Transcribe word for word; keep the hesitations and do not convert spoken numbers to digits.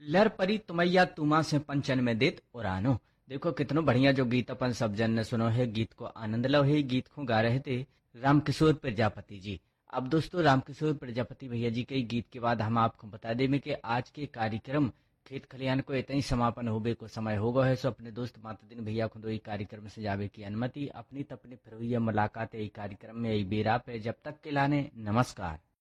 लर परी तुमैया तुमा से पंचन में देत उरानो। देखो कितनो बढ़िया जो गीत अपन सब जन ने सुनो है, गीत को आनंद लो है। गीत को गा रहे थे रामकिशोर प्रजापति जी। अब दोस्तों रामकिशोर प्रजापति भैया जी के गीत के बाद हम आपको बता दें कि आज के कार्यक्रम खेत खलियान को इतना ही समापन होबे को समय हो गया है। सो अपने दोस्त माता दिन भैया को दो कार्यक्रम से जावे की अनुमति। अपनी तपनी फिर हुई है मुलाकात यही कार्यक्रम में यही बेरा पे। जब तक के लाने नमस्कार।